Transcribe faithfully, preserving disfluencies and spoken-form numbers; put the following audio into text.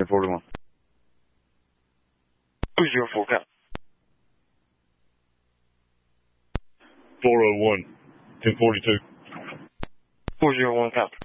forty-one. two zero four, cap. four oh one, ten forty-two. four zero one, cap.